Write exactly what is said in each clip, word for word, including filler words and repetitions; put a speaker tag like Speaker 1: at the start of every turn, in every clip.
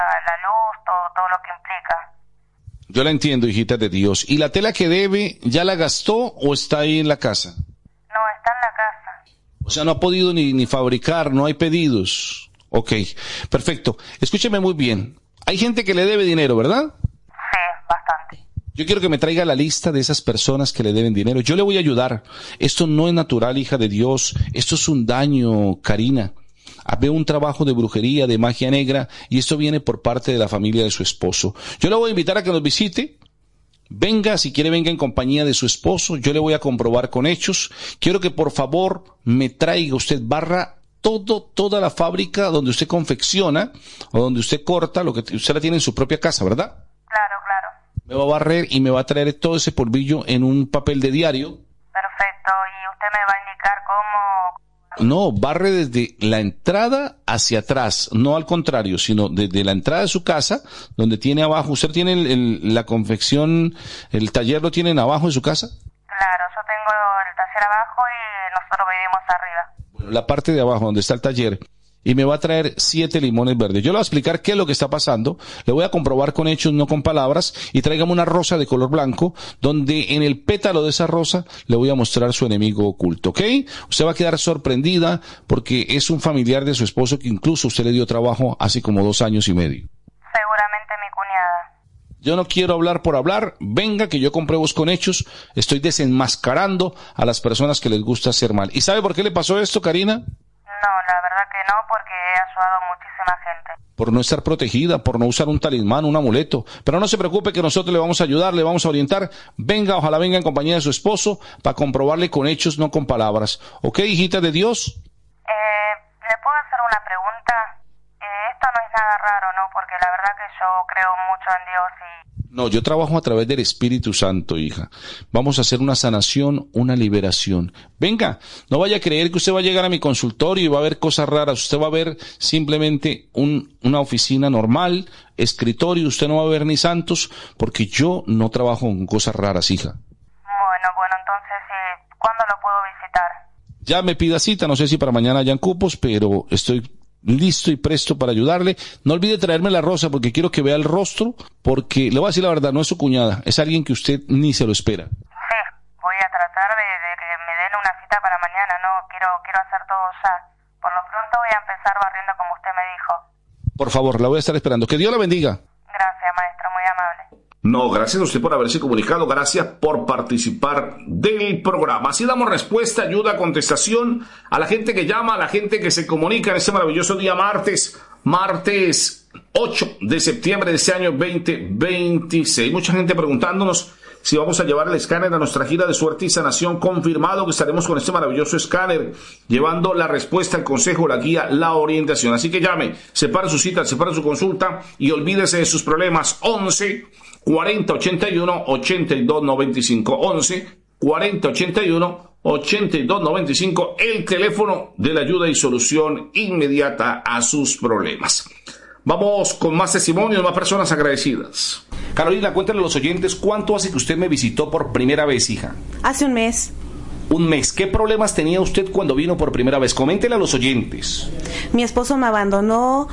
Speaker 1: la luz, todo, todo lo que implica.
Speaker 2: Yo la entiendo, hijita de Dios. ¿Y la tela que debe, ya la gastó o está ahí en la casa?
Speaker 1: No, está en la casa.
Speaker 2: O sea, no ha podido ni, ni fabricar, no hay pedidos. Ok, perfecto. Escúcheme muy bien. Hay gente que le debe dinero, ¿verdad?
Speaker 1: Sí, bastante.
Speaker 2: Yo quiero que me traiga la lista de esas personas que le deben dinero. Yo le voy a ayudar. Esto no es natural, hija de Dios. Esto es un daño, Karina. Veo un trabajo de brujería, de magia negra, y esto viene por parte de la familia de su esposo. Yo le voy a invitar a que nos visite. Venga, si quiere, venga en compañía de su esposo. Yo le voy a comprobar con hechos. Quiero que por favor me traiga usted, barra todo, toda la fábrica donde usted confecciona o donde usted corta, lo que usted la tiene en su propia casa, ¿verdad?
Speaker 1: Claro, claro.
Speaker 2: Me va a barrer y me va a traer todo ese polvillo en un papel de diario.
Speaker 1: Perfecto, y usted me va a indicar cómo...
Speaker 2: No, barre desde la entrada hacia atrás, no al contrario, sino desde la entrada de su casa, donde tiene abajo, usted tiene el, el, la confección, el taller lo tienen abajo de su casa.
Speaker 1: Claro, yo tengo el taller abajo y nosotros vivimos arriba.
Speaker 2: Bueno, la parte de abajo donde está el taller. Y me va a traer siete limones verdes. Yo le voy a explicar qué es lo que está pasando. Le voy a comprobar con hechos, no con palabras. Y tráigame una rosa de color blanco, donde en el pétalo de esa rosa le voy a mostrar su enemigo oculto, ¿ok? Usted va a quedar sorprendida porque es un familiar de su esposo que incluso usted le dio trabajo hace como dos años y medio.
Speaker 1: Seguramente mi cuñada.
Speaker 2: Yo no quiero hablar por hablar. Venga, que yo compruebo con hechos. Estoy desenmascarando a las personas que les gusta hacer mal. ¿Y sabe por qué le pasó esto, Karina?
Speaker 1: No, la verdad que no, porque he ayudado a muchísima gente.
Speaker 2: Por no estar protegida, por no usar un talismán, un amuleto. Pero no se preocupe que nosotros le vamos a ayudar, le vamos a orientar. Venga, ojalá venga en compañía de su esposo para comprobarle con hechos, no con palabras. ¿Ok, hijita de Dios?
Speaker 1: Eh, ¿le puedo hacer una pregunta? Eh, esto no es nada raro, ¿no? Porque la verdad que yo creo mucho en Dios y...
Speaker 2: No, yo trabajo a través del Espíritu Santo, hija. Vamos a hacer una sanación, una liberación. Venga, no vaya a creer que usted va a llegar a mi consultorio y va a ver cosas raras. Usted va a ver simplemente un, una oficina normal, escritorio. Usted no va a ver ni santos, porque yo no trabajo con cosas raras, hija.
Speaker 1: Bueno, bueno, entonces, eh, ¿cuándo lo puedo visitar?
Speaker 2: Ya me pida cita, no sé si para mañana hayan cupos, pero estoy listo y presto para ayudarle. No olvide traerme la rosa porque quiero que vea el rostro, porque le voy a decir la verdad, no es su cuñada, es alguien que usted ni se lo espera.
Speaker 1: Sí, voy a tratar de, de que me den una cita para mañana, no, quiero, quiero hacer todo ya. Por lo pronto voy a empezar barriendo como usted me dijo.
Speaker 2: Por favor, la voy a estar esperando. Que Dios la bendiga.
Speaker 1: Gracias, maestro, muy amable.
Speaker 2: No, gracias a usted por haberse comunicado, gracias por participar del programa. Así damos respuesta, ayuda, contestación a la gente que llama, a la gente que se comunica en este maravilloso día martes, martes ocho de septiembre de este año veinte veintiséis. Mucha gente preguntándonos si vamos a llevar el escáner a nuestra gira de suerte y sanación. Confirmado que estaremos con este maravilloso escáner, llevando la respuesta, el consejo, la guía, la orientación. Así que llame, separe su cita, separe su consulta y olvídese de sus problemas. once cuarenta ochenta y uno ochenta y dos noventa y cinco. once cuarenta ochenta y uno ochenta y dos noventa y cinco, el teléfono de la ayuda y solución inmediata a sus problemas. Vamos con más testimonios, más personas agradecidas. Carolina, cuéntale a los oyentes, ¿cuánto hace que usted me visitó por primera vez, hija?
Speaker 3: Hace un mes.
Speaker 2: Un mes. ¿Qué problemas tenía usted cuando vino por primera vez? Coméntele a los oyentes.
Speaker 3: Mi esposo me abandonó,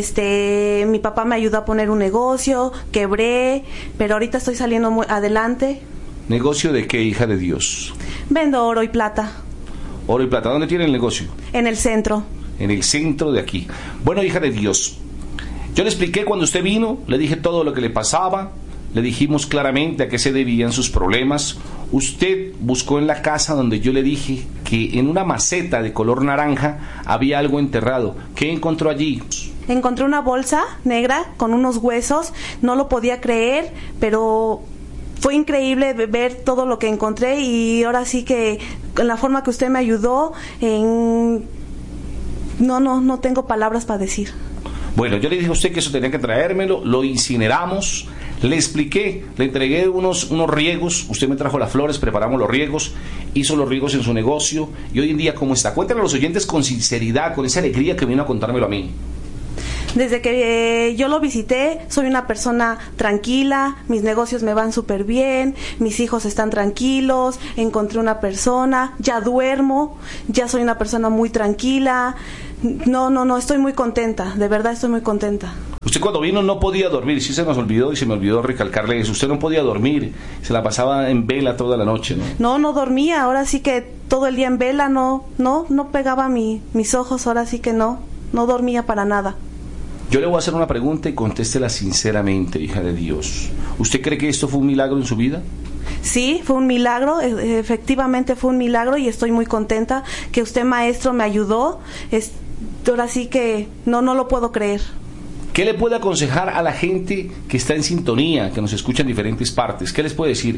Speaker 3: este, mi papá me ayudó a poner un negocio, quebré, pero ahorita estoy saliendo muy adelante.
Speaker 2: ¿Negocio de qué, hija de Dios?
Speaker 3: Vendo oro y plata.
Speaker 2: Oro y plata. ¿Dónde tiene el negocio?
Speaker 3: En el centro.
Speaker 2: En el centro de aquí. Bueno, hija de Dios, yo le expliqué cuando usted vino, le dije todo lo que le pasaba, le dijimos claramente a qué se debían sus problemas. Usted buscó en la casa donde yo le dije que en una maceta de color naranja había algo enterrado. ¿Qué encontró allí?
Speaker 3: Encontré una bolsa negra con unos huesos, no lo podía creer, pero fue increíble ver todo lo que encontré y ahora sí que en la forma que usted me ayudó, en... no, no, no tengo palabras para decir.
Speaker 2: Bueno, yo le dije a usted que eso tenía que traérmelo, lo incineramos, le expliqué, le entregué unos, unos riegos, usted me trajo las flores, preparamos los riegos, hizo los riegos en su negocio, y hoy en día, ¿cómo está? Cuéntale a los oyentes con sinceridad, con esa alegría que vino a contármelo a mí.
Speaker 3: Desde que eh, yo lo visité, soy una persona tranquila, mis negocios me van súper bien, mis hijos están tranquilos, encontré una persona, ya duermo, ya soy una persona muy tranquila. No, no, no, estoy muy contenta, de verdad estoy muy contenta.
Speaker 2: Usted Usted cuando vino no podía dormir, sí se nos olvidó y se me olvidó recalcarle eso. Usted no podía dormir, se la pasaba en vela toda la noche, ¿no?
Speaker 3: No, no dormía, ahora sí que todo el día en vela, no, no, no pegaba mi, mis ojos, ahora sí que no, no dormía para nada.
Speaker 2: Yo le voy a hacer una pregunta y contéstela sinceramente, hija de Dios. ¿Usted cree que esto fue un milagro en su vida?
Speaker 3: Sí, fue un milagro, efectivamente fue un milagro y estoy muy contenta que usted, maestro, me ayudó. Es, ahora sí que no, no lo puedo creer.
Speaker 2: ¿Qué le puede aconsejar a la gente que está en sintonía, que nos escucha en diferentes partes? ¿Qué les puede decir?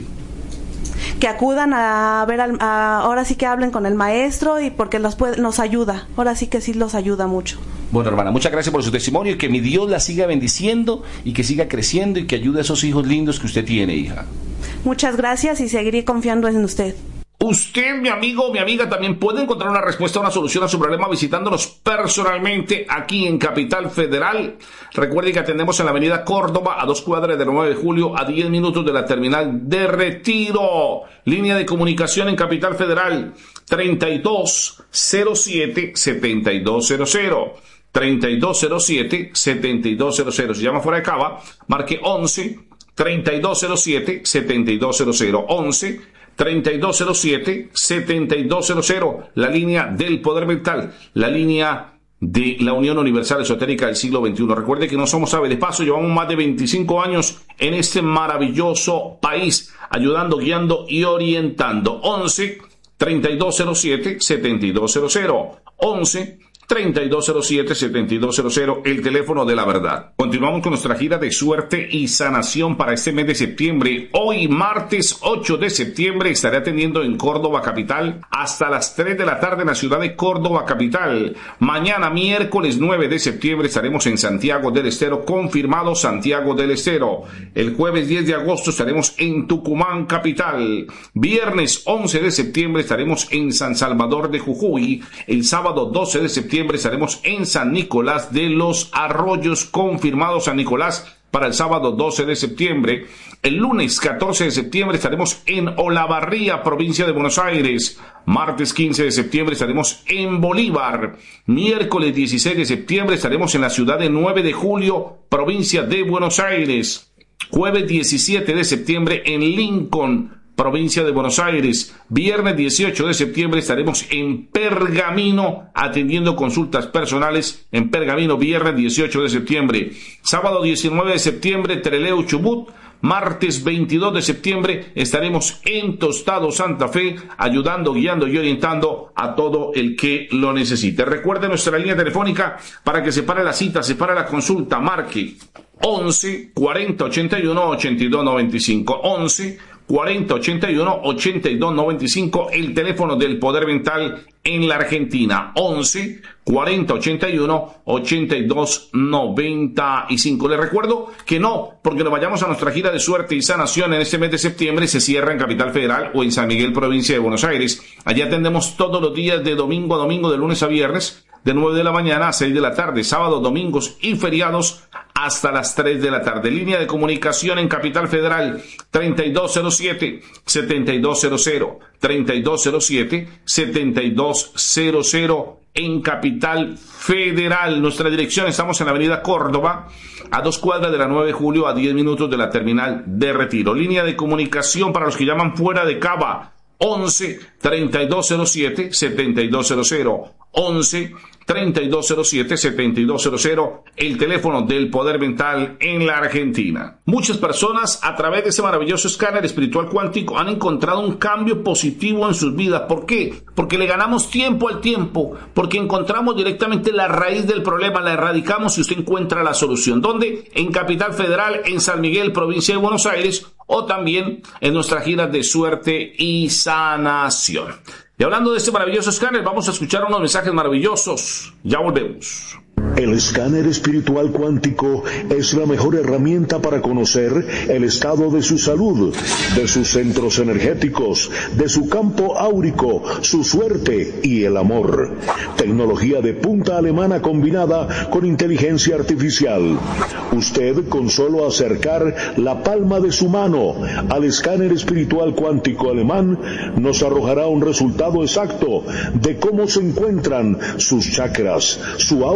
Speaker 3: Que acudan a ver, al, a, ahora sí que hablen con el maestro y porque los puede, nos ayuda, ahora sí que sí los ayuda mucho.
Speaker 2: Bueno, hermana, muchas gracias por su testimonio y que mi Dios la siga bendiciendo y que siga creciendo y que ayude a esos hijos lindos que usted tiene, hija.
Speaker 3: Muchas gracias y seguiré confiando en usted.
Speaker 2: Usted, mi amigo o mi amiga, también puede encontrar una respuesta, una solución a su problema visitándonos personalmente aquí en Capital Federal. Recuerde que atendemos en la avenida Córdoba, a dos cuadras del nueve de julio, a diez minutos de la terminal de Retiro. Línea de comunicación en Capital Federal, treinta y dos cero siete, setenta y dos cero cero. treinta y dos cero siete, setenta y dos cero cero. Si llama fuera de Cava, marque once, treinta y dos cero siete, setenta y dos cero cero. once, treinta y dos cero siete, setenta y dos cero cero, la línea del poder mental, la línea de la Unión Universal Esotérica del siglo veintiuno. Recuerde que no somos ave de paso, llevamos más de veinticinco años en este maravilloso país, ayudando, guiando y orientando. once, treinta y dos cero siete, setenta y dos cero cero. once, treinta y dos cero siete, setenta y dos cero cero, el teléfono de la verdad. Continuamos con nuestra gira de suerte y sanación para este mes de septiembre. Hoy, martes ocho de septiembre, estaré atendiendo en Córdoba Capital hasta las tres de la tarde en la ciudad de Córdoba Capital. Mañana, miércoles nueve de septiembre, estaremos en Santiago del Estero, confirmado Santiago del Estero. El jueves diez de agosto estaremos en Tucumán Capital. Viernes once de septiembre estaremos en San Salvador de Jujuy. El sábado doce de septiembre estaremos en San Nicolás de los Arroyos, confirmado San Nicolás para el sábado doce de septiembre. El lunes catorce de septiembre estaremos en Olavarría, provincia de Buenos Aires. Martes quince de septiembre estaremos en Bolívar. Miércoles dieciséis de septiembre estaremos en la ciudad de nueve de julio, provincia de Buenos Aires. Jueves diecisiete de septiembre en Lincoln, provincia de Buenos Aires. Viernes dieciocho de septiembre estaremos en Pergamino atendiendo consultas personales en Pergamino, viernes dieciocho de septiembre. Sábado diecinueve de septiembre, Trelew, Chubut. Martes veintidós de septiembre estaremos en Tostado, Santa Fe, ayudando, guiando y orientando a todo el que lo necesite. Recuerde nuestra línea telefónica para que separe la cita, separe la consulta, marque once, cuarenta, ochenta y uno, ochenta y dos noventa y cinco. once, cuarenta, ochenta y uno, ochenta y dos noventa y cinco, el teléfono del poder mental en la Argentina. once, cuarenta, ochenta y uno, ochenta y dos noventa y cinco. Les recuerdo que no, porque nos vayamos a nuestra gira de suerte y sanación en este mes de septiembre, se cierra en Capital Federal o en San Miguel, provincia de Buenos Aires. Allí atendemos todos los días de domingo a domingo, de lunes a viernes, de nueve de la mañana a seis de la tarde, sábados, domingos y feriados hasta las tres de la tarde. Línea de comunicación en Capital Federal, treinta y dos cero siete, setenta y dos cero cero, treinta y dos cero siete, setenta y dos cero cero en Capital Federal. Nuestra dirección, estamos en la avenida Córdoba, a dos cuadras de la nueve de julio, a diez minutos de la terminal de Retiro. Línea de comunicación para los que llaman fuera de Cava, once, treinta y dos cero siete, setenta y dos cero cero. once, treinta y dos cero siete, setenta y dos cero cero, el teléfono del poder mental en la Argentina. Muchas personas a través de ese maravilloso escáner espiritual cuántico han encontrado un cambio positivo en sus vidas. ¿Por qué? Porque le ganamos tiempo al tiempo, porque encontramos directamente la raíz del problema, la erradicamos y usted encuentra la solución. ¿Dónde? En Capital Federal, en San Miguel, provincia de Buenos Aires, o también en nuestra gira de suerte y sanación. Y hablando de este maravilloso escáner, vamos a escuchar unos mensajes maravillosos. Ya volvemos.
Speaker 4: El escáner espiritual cuántico es la mejor herramienta para conocer el estado de su salud, de sus centros energéticos, de su campo áurico, su suerte y el amor. Tecnología de punta alemana combinada con inteligencia artificial. Usted, con solo acercar la palma de su mano al escáner espiritual cuántico alemán, nos arrojará un resultado exacto de cómo se encuentran sus chakras, su aura espiritual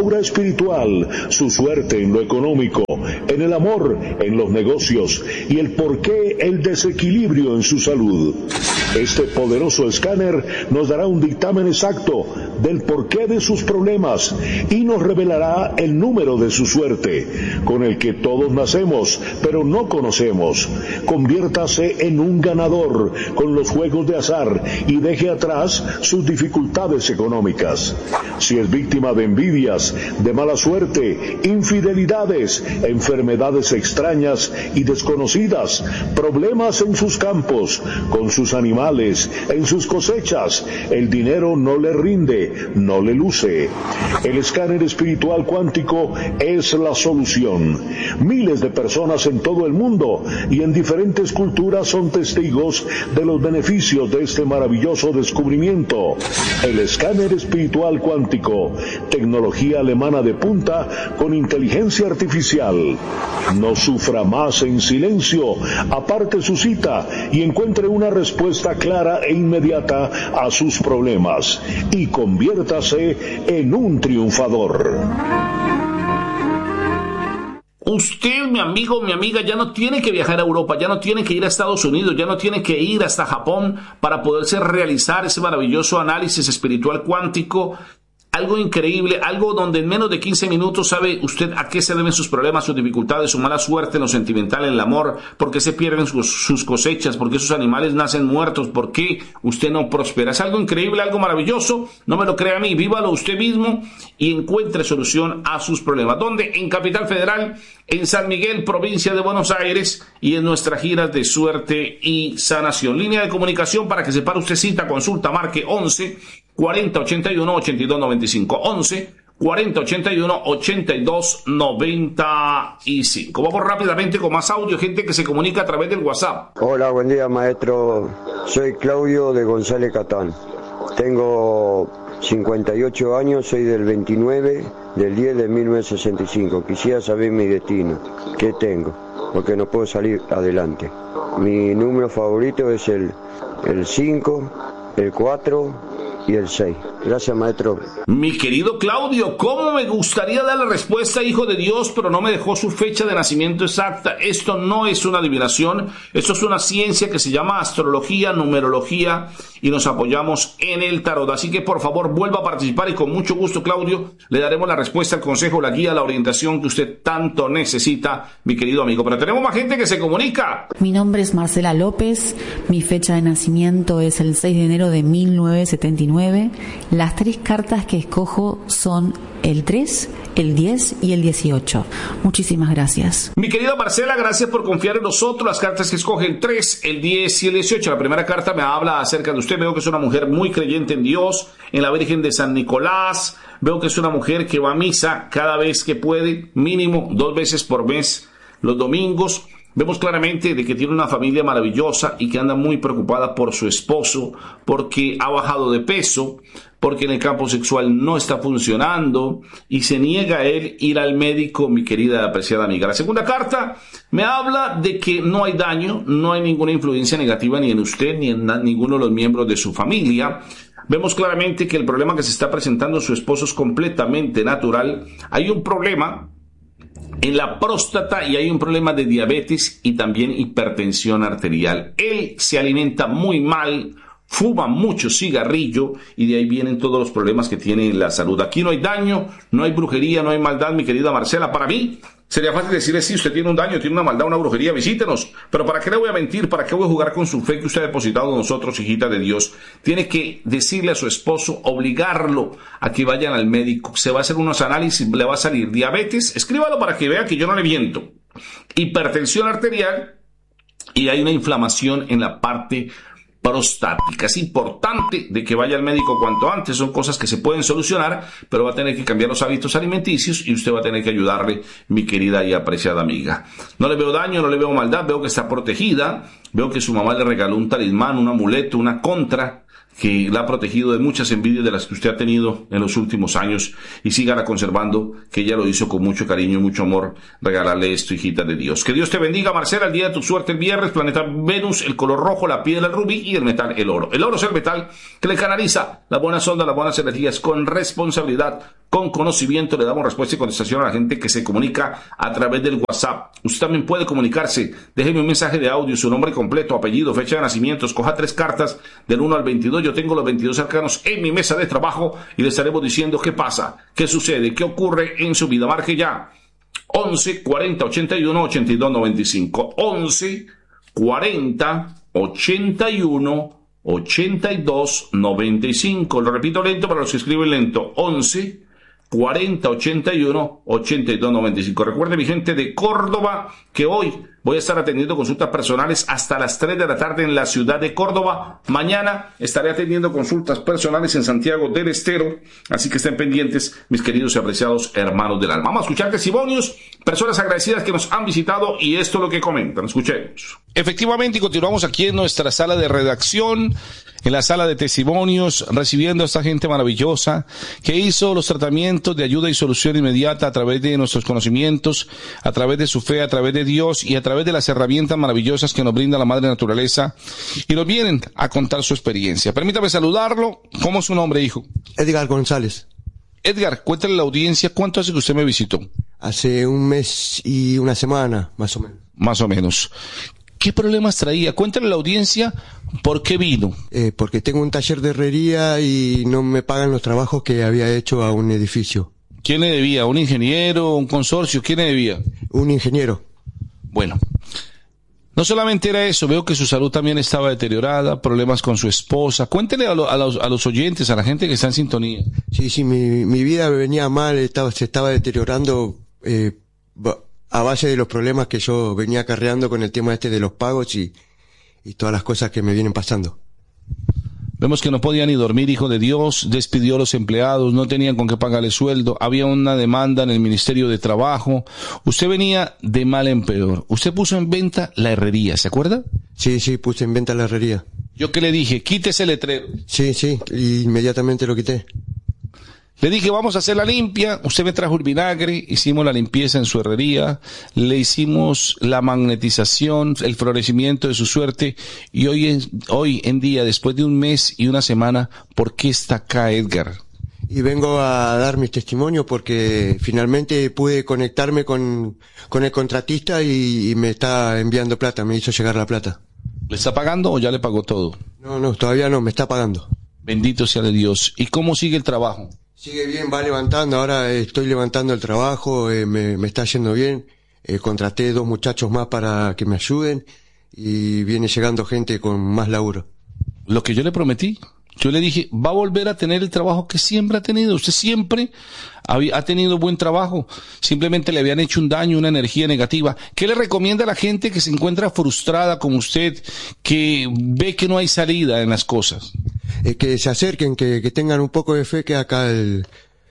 Speaker 4: espiritual, su suerte en lo económico, en el amor, en los negocios y el porqué el desequilibrio en su salud. Este poderoso escáner nos dará un dictamen exacto del porqué de sus problemas y nos revelará el número de su suerte, con el que todos nacemos, pero no conocemos. Conviértase en un ganador con los juegos de azar y deje atrás sus dificultades económicas. Si es víctima de envidias, de mala suerte, infidelidades, enfermedades extrañas y desconocidas, problemas en sus campos, con sus animales, en sus cosechas, el dinero no le rinde, no le luce. El escáner espiritual cuántico es la solución. Miles de personas en todo el mundo y en diferentes culturas son testigos de los beneficios de este maravilloso descubrimiento. El escáner espiritual cuántico, tecnología alemana de punta con inteligencia artificial. No sufra más en silencio, aparte su cita y encuentre una respuesta clara e inmediata a sus problemas y conviértase en un triunfador.
Speaker 2: Usted, mi amigo, mi amiga, ya no tiene que viajar a Europa, ya no tiene que ir a Estados Unidos, ya no tiene que ir hasta Japón para poderse realizar ese maravilloso análisis espiritual cuántico. Algo increíble, algo donde en menos de quince minutos sabe usted a qué se deben sus problemas, sus dificultades, su mala suerte en lo sentimental, en el amor, por qué se pierden sus, sus cosechas, por qué sus animales nacen muertos, por qué usted no prospera. Es algo increíble, algo maravilloso, no me lo crea a mí, vívalo usted mismo y encuentre solución a sus problemas. ¿Dónde? En Capital Federal, en San Miguel, provincia de Buenos Aires y en nuestras giras de suerte y sanación. Línea de comunicación para que separe usted cita, consulta, marque once cuarenta ochenta y uno ochenta y dos noventa y cinco, once cuarenta ochenta y uno ochenta y dos noventa y cinco. Vamos rápidamente con más audio, gente que se comunica a través del WhatsApp.
Speaker 5: Hola, buen día, maestro. Soy Claudio de González Catán. Tengo cincuenta y ocho años, soy del veintinueve del diez de mil novecientos sesenta y cinco. Quisiera saber mi destino, qué tengo, porque no puedo salir adelante. Mi número favorito es el, el cinco, el cuatro y el seis. Gracias, maestro.
Speaker 2: Mi querido Claudio, ¿cómo me gustaría dar la respuesta, hijo de Dios, pero no me dejó su fecha de nacimiento exacta? Esto no es una adivinación, esto es una ciencia que se llama astrología, numerología, y nos apoyamos en el tarot. Así que, por favor, vuelva a participar y con mucho gusto, Claudio, le daremos la respuesta, el consejo, la guía, la orientación que usted tanto necesita, mi querido amigo. Pero tenemos más gente que se comunica.
Speaker 6: Mi nombre es Marcela López, mi fecha de nacimiento es el seis de enero de mil novecientos setenta y nueve. Las tres cartas que escojo son el tres, el diez y el dieciocho. Muchísimas gracias.
Speaker 2: Mi querida Marcela, gracias por confiar en nosotros. Las cartas que escoge el tres, el diez y el dieciocho. La primera carta me habla acerca de usted. Veo que es una mujer muy creyente en Dios, en la Virgen de San Nicolás. Veo que es una mujer que va a misa cada vez que puede, mínimo dos veces por mes, los domingos. Vemos claramente de que tiene una familia maravillosa y que anda muy preocupada por su esposo, porque ha bajado de peso, porque en el campo sexual no está funcionando y se niega a él ir al médico, mi querida apreciada amiga. La segunda carta me habla de que no hay daño, no hay ninguna influencia negativa ni en usted ni en ninguno de los miembros de su familia. Vemos claramente que el problema que se está presentando su esposo es completamente natural. Hay un problema en la próstata y hay un problema de diabetes y también hipertensión arterial. Él se alimenta muy mal, fuma mucho cigarrillo y de ahí vienen todos los problemas que tiene en la salud. Aquí no hay daño, no hay brujería, no hay maldad, mi querida Marcela. Para mí sería fácil decirle, si usted tiene un daño, tiene una maldad, una brujería, visítenos. Pero ¿para qué le voy a mentir? ¿Para qué voy a jugar con su fe que usted ha depositado en nosotros, hijita de Dios? Tiene que decirle a su esposo, obligarlo a que vayan al médico. Se va a hacer unos análisis, le va a salir diabetes. Escríbalo para que vea que yo no le miento. Hipertensión arterial y hay una inflamación en la parte prostática. Es importante de que vaya al médico cuanto antes. Son cosas que se pueden solucionar, pero va a tener que cambiar los hábitos alimenticios y usted va a tener que ayudarle, mi querida y apreciada amiga. No le veo daño, no le veo maldad, veo que está protegida, veo que su mamá le regaló un talismán, un amuleto, una contra que la ha protegido de muchas envidias de las que usted ha tenido en los últimos años y sígala conservando, que ella lo hizo con mucho cariño y mucho amor. Regalarle esto, hijita de Dios. Que Dios te bendiga, Marcela. El día de tu suerte, el viernes, planeta Venus, el color rojo, la piedra, el rubí y el metal, el oro. El oro es el metal que le canaliza las buenas ondas, las buenas energías con responsabilidad, con conocimiento. Le damos respuesta y contestación a la gente que se comunica a través del WhatsApp. Usted también puede comunicarse. Déjeme un mensaje de audio, su nombre completo, apellido, fecha de nacimiento. Escoja tres cartas del uno al veintidós. Yo tengo los veintidós arcanos en mi mesa de trabajo y le estaremos diciendo qué pasa, qué sucede, qué ocurre en su vida. Marque ya. once, cuarenta, ochenta y uno, ochenta y dos, noventa y cinco. once, cuarenta, ochenta y uno, ochenta y dos, noventa y cinco. Lo repito lento para los que escriben lento. once, cuarenta, ochenta y uno, ochenta y dos, noventa y cinco. Recuerde, mi gente de Córdoba, que hoy voy a estar atendiendo consultas personales hasta las tres de la tarde en la ciudad de Córdoba. Mañana estaré atendiendo consultas personales en Santiago del Estero. Así que estén pendientes, mis queridos y apreciados hermanos del alma. Vamos a escuchar testimonios, personas agradecidas que nos han visitado, y esto es lo que comentan. Escuchemos. Efectivamente, y continuamos aquí en nuestra sala de redacción, en la sala de testimonios, recibiendo a esta gente maravillosa que hizo los tratamientos de ayuda y solución inmediata a través de nuestros conocimientos, a través de su fe, a través de Dios y a través de las herramientas maravillosas que nos brinda la Madre Naturaleza, y nos vienen a contar su experiencia. Permítame saludarlo. ¿Cómo es su nombre, hijo?
Speaker 7: Edgar González.
Speaker 2: Edgar, cuéntale a la audiencia cuánto hace que usted me visitó.
Speaker 7: Hace un mes y una semana, más o menos.
Speaker 2: Más o menos. ¿Qué problemas traía? Cuéntale a la audiencia por qué vino.
Speaker 7: Eh, porque tengo un taller de herrería y no me pagan los trabajos que había hecho a un edificio.
Speaker 2: ¿Quién le debía? ¿Un ingeniero? ¿Un consorcio? ¿Quién le debía?
Speaker 7: Un ingeniero.
Speaker 2: Bueno, no solamente era eso, veo que su salud también estaba deteriorada, problemas con su esposa. Cuéntele a, lo, a, los, a los oyentes, a la gente que está en sintonía.
Speaker 7: Sí, sí, mi, mi vida venía mal, estaba, se estaba deteriorando eh, a base de los problemas que yo venía acarreando con el tema este de los pagos y, y todas las cosas que me vienen pasando.
Speaker 2: Vemos que no podía ni dormir, hijo de Dios, despidió a los empleados, no tenían con qué pagarle sueldo, había una demanda en el Ministerio de Trabajo. Usted venía de mal en peor. Usted puso en venta la herrería, ¿se acuerda?
Speaker 7: Sí, sí, puse en venta la herrería.
Speaker 2: Yo que le dije, quítese el letrero.
Speaker 7: Sí, sí, y inmediatamente lo quité.
Speaker 2: Le dije, vamos a hacer la limpia. Usted me trajo el vinagre, hicimos la limpieza en su herrería, le hicimos la magnetización, el florecimiento de su suerte, y hoy en, hoy en día, después de un mes y una semana, ¿por qué está acá, Edgar?
Speaker 7: Y vengo a dar mis testimonios porque finalmente pude conectarme con, con el contratista y, y me está enviando plata, me hizo llegar la plata.
Speaker 2: ¿Le está pagando o ya le pagó todo?
Speaker 7: No, no, todavía no, me está pagando.
Speaker 2: Bendito sea de Dios. ¿Y cómo sigue el trabajo?
Speaker 7: Sigue bien, va levantando, ahora estoy levantando el trabajo, eh, me, me está yendo bien, eh, contraté dos muchachos más para que me ayuden y viene llegando gente con más laburo.
Speaker 2: Lo que yo le prometí, yo le dije, va a volver a tener el trabajo que siempre ha tenido. Usted siempre había, ha tenido buen trabajo, simplemente le habían hecho un daño, una energía negativa. ¿Qué le recomienda a la gente que se encuentra frustrada como usted, que ve que no hay salida en las cosas?
Speaker 7: Eh, que se acerquen, que, que tengan un poco de fe, que acá el,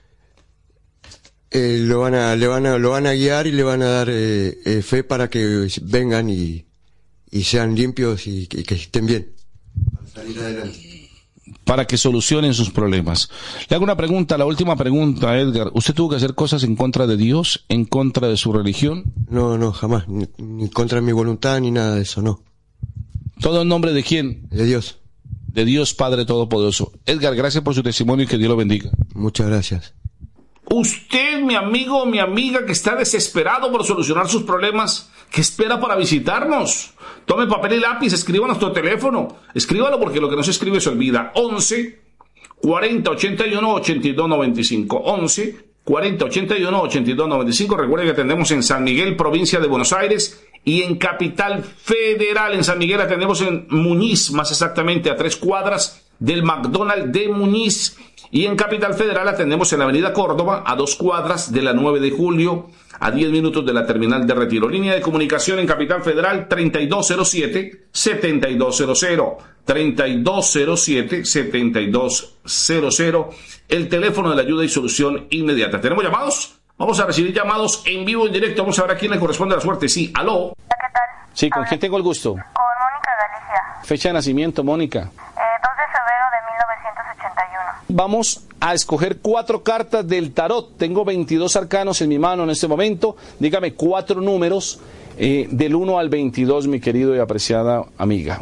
Speaker 7: eh, lo van a, le van a, lo van a guiar y le van a dar eh, eh, fe para que vengan y, y sean limpios y, y que estén bien para salir adelante.
Speaker 2: Para que solucionen sus problemas. Le hago una pregunta, la última pregunta, Edgar. ¿Usted tuvo que hacer cosas en contra de Dios, en contra de su religión?
Speaker 7: No, no, jamás, ni, ni contra mi voluntad ni nada de eso, no.
Speaker 2: ¿Todo en nombre de quién?
Speaker 7: De Dios.
Speaker 2: De Dios Padre Todopoderoso. Edgar, gracias por su testimonio y que Dios lo bendiga.
Speaker 7: Muchas gracias.
Speaker 2: Usted, mi amigo o mi amiga que está desesperado por solucionar sus problemas, ¿qué espera para visitarnos? Tome papel y lápiz, escriba nuestro teléfono. Escríbalo porque lo que no se escribe se olvida. once, cuarenta, ochenta y uno, ochenta y dos, noventa y cinco. once, cuarenta, ochenta y uno, ochenta y dos, noventa y cinco. Recuerde que atendemos en San Miguel, provincia de Buenos Aires, y en Capital Federal. En San Miguel atendemos en Muñiz, más exactamente a tres cuadras del McDonald's de Muñiz. Y en Capital Federal atendemos en la avenida Córdoba, a dos cuadras de la nueve de julio, a diez minutos de la terminal de Retiro. Línea de comunicación en Capital Federal treinta y dos cero siete, setenta y dos cero cero. treinta y dos cero siete, setenta y dos cero cero. El teléfono de la ayuda y solución inmediata. ¿Tenemos llamados? Vamos a recibir llamados en vivo, en directo. Vamos a ver a quién le corresponde la suerte. Sí, aló.
Speaker 1: ¿Qué tal?
Speaker 2: Sí, ¿con quién tengo el gusto?
Speaker 1: Con Mónica Galicia.
Speaker 2: Fecha de nacimiento, Mónica.
Speaker 1: Eh, dos de febrero de mil novecientos ochenta y uno.
Speaker 2: Vamos a escoger cuatro cartas del tarot. Tengo veintidós arcanos en mi mano en este momento. Dígame cuatro números eh, del uno al veintidós, mi querido y apreciada amiga.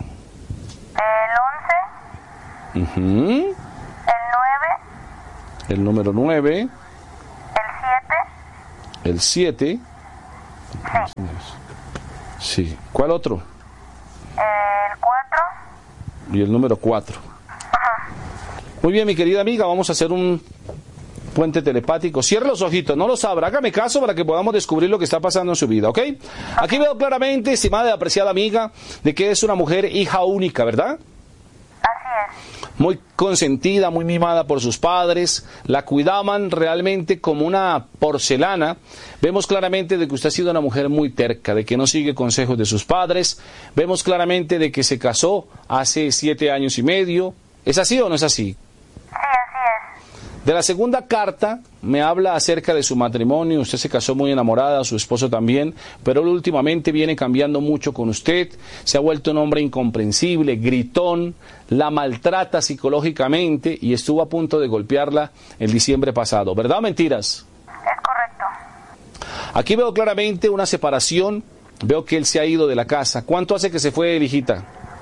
Speaker 1: El once.
Speaker 2: Uh-huh.
Speaker 1: El nueve.
Speaker 2: El número nueve. El siete.
Speaker 1: Sí.
Speaker 2: Sí. ¿Cuál otro?
Speaker 1: El cuatro.
Speaker 2: Y el número cuatro.
Speaker 1: Ajá.
Speaker 2: Muy bien, mi querida amiga, vamos a hacer un puente telepático. Cierre los ojitos, no los abra, hágame caso para que podamos descubrir lo que está pasando en su vida, ¿ok? Aquí veo claramente, estimada y apreciada amiga, de que es una mujer hija única, ¿verdad?
Speaker 1: Así es.
Speaker 2: Muy consentida, muy mimada por sus padres, la cuidaban realmente como una porcelana. Vemos claramente de que usted ha sido una mujer muy terca, de que no sigue consejos de sus padres. Vemos claramente de que se casó hace siete años y medio. ¿Es así o no es así?
Speaker 1: Sí, así es.
Speaker 2: De la segunda carta me habla acerca de su matrimonio. Usted se casó muy enamorada, su esposo también, pero él últimamente viene cambiando mucho con usted. Se ha vuelto un hombre incomprensible, gritón, la maltrata psicológicamente y estuvo a punto de golpearla el diciembre pasado. ¿Verdad o mentiras?
Speaker 1: Es correcto.
Speaker 2: Aquí veo claramente una separación. Veo que él se ha ido de la casa. ¿Cuánto hace que se fue, hijita?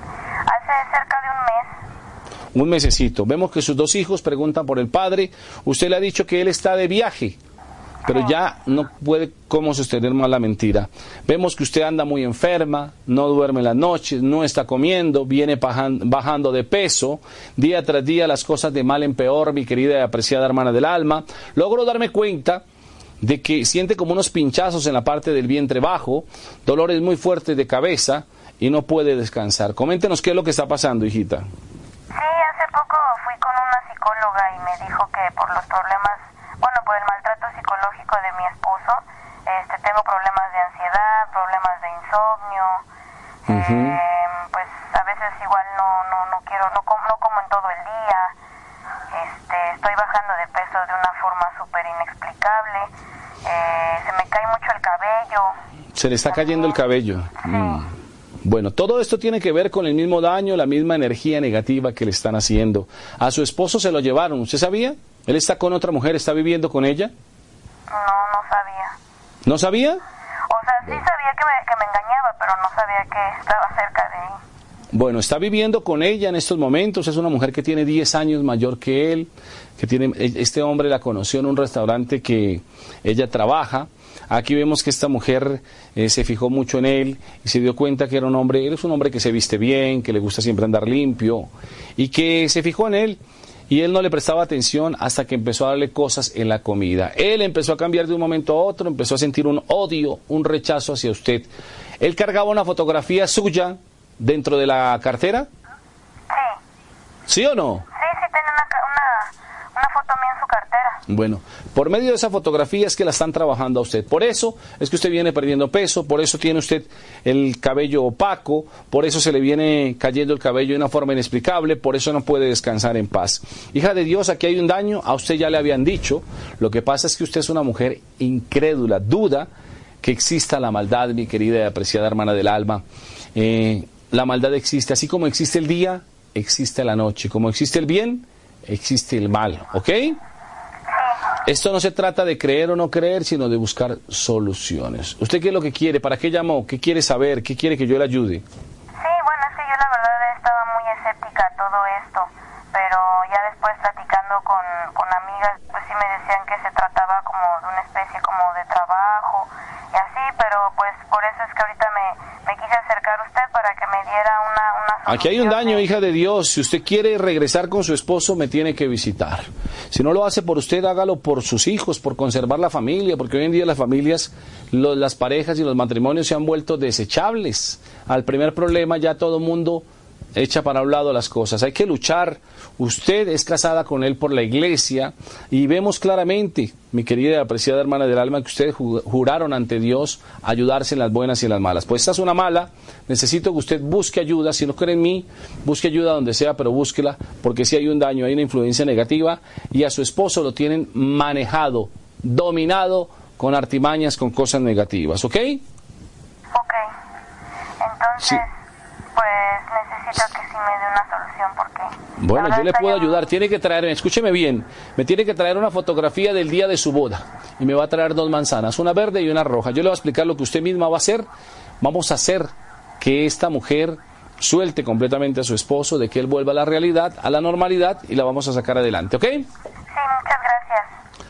Speaker 1: Hace cerca de un mes.
Speaker 2: Un mesecito. Vemos que sus dos hijos preguntan por el padre. Usted le ha dicho que él está de viaje, pero ya no puede cómo sostener más la mentira. Vemos que usted anda muy enferma, no duerme en las noches, no está comiendo, viene bajando de peso, día tras día las cosas de mal en peor, mi querida y apreciada hermana del alma. Logro darme cuenta de que siente como unos pinchazos en la parte del vientre bajo, dolores muy fuertes de cabeza y no puede descansar. Coméntenos qué es lo que está pasando, hijita.
Speaker 1: Sí, hace poco fui con una psicóloga y me dijo que por los problemas, bueno, por el maltrato psicológico de mi esposo, este, tengo problemas de ansiedad, problemas de insomnio, uh-huh. eh, pues a veces igual no no no quiero, no como, no como en todo el día, este, estoy bajando de peso de una forma súper inexplicable, eh, se me cae mucho el cabello.
Speaker 2: Se le está cayendo el cabello.
Speaker 1: Sí.
Speaker 2: Mm. Bueno, todo esto tiene que ver con el mismo daño, la misma energía negativa que le están haciendo. A su esposo se lo llevaron, ¿usted sabía? ¿Él está con otra mujer, está viviendo con ella?
Speaker 1: No, no sabía.
Speaker 2: ¿No sabía?
Speaker 1: O sea, sí sabía que me, que me engañaba, pero no sabía que estaba cerca de él.
Speaker 2: Bueno, está viviendo con ella en estos momentos, es una mujer que tiene diez años mayor que él, que tiene, este hombre la conoció en un restaurante que ella trabaja. Aquí vemos que esta mujer eh, se fijó mucho en él y se dio cuenta que era un hombre, él es un hombre que se viste bien, que le gusta siempre andar limpio y que se fijó en él y él no le prestaba atención hasta que empezó a darle cosas en la comida. Él empezó a cambiar de un momento a otro, empezó a sentir un odio, un rechazo hacia usted. Él cargaba una fotografía suya dentro de la cartera.
Speaker 1: Sí.
Speaker 2: ¿Sí o no?
Speaker 1: Sí, sí, tenía una, una, una foto mía en su cartera.
Speaker 2: Bueno, por medio de esa fotografía es que la están trabajando a usted. Por eso es que usted viene perdiendo peso, por eso tiene usted el cabello opaco, por eso se le viene cayendo el cabello de una forma inexplicable, por eso no puede descansar en paz. Hija de Dios, aquí hay un daño, a usted ya le habían dicho. Lo que pasa es que usted es una mujer incrédula, duda que exista la maldad, mi querida y apreciada hermana del alma. Eh, la maldad existe, así como existe el día, existe la noche. Como existe el bien, existe el mal, ¿ok? Esto no se trata de creer o no creer, sino de buscar soluciones. ¿Usted qué es lo que quiere? ¿Para qué llamó? ¿Qué quiere saber? ¿Qué quiere que yo le ayude?
Speaker 1: Sí, bueno, es que yo la verdad estaba muy escéptica a todo esto, pero ya después platicando con, con amigas, pues sí me decían que se trataba como de una especie como de trabajo y así, pero pues por eso es que ahorita me, me quise acercar a usted para que me diera una, una solución.
Speaker 2: Aquí hay un daño, hija de Dios. Si usted quiere regresar con su esposo, me tiene que visitar. Si no lo hace por usted, hágalo por sus hijos, por conservar la familia, porque hoy en día las familias, lo, las parejas y los matrimonios se han vuelto desechables. Al primer problema ya todo el mundo echa para un lado las cosas. Hay que luchar. Usted es casada con él por la iglesia y vemos claramente, mi querida y apreciada hermana del alma, que ustedes juraron ante Dios ayudarse en las buenas y en las malas. Pues esta es una mala. Necesito que usted busque ayuda. Si no cree en mí, busque ayuda donde sea, pero búsquela, porque si hay un daño, hay una influencia negativa y a su esposo lo tienen manejado, dominado con artimañas, con cosas negativas. ¿Ok?
Speaker 1: Ok. Entonces...
Speaker 2: Sí.
Speaker 1: Pues necesito que sí me dé una solución porque...
Speaker 2: Bueno, yo le puedo ayudar. Tiene que traer, escúcheme bien, me tiene que traer una fotografía del día de su boda y me va a traer dos manzanas, una verde y una roja. Yo le voy a explicar lo que usted misma va a hacer. Vamos a hacer que esta mujer suelte completamente a su esposo, de que él vuelva a la realidad, a la normalidad y la vamos a sacar adelante, ¿ok?
Speaker 1: Sí, muchas gracias.